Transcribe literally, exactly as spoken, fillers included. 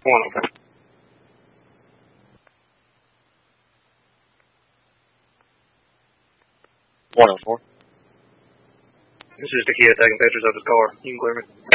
one oh four. one oh four. This is the kid taking pictures of his car. You can clear me.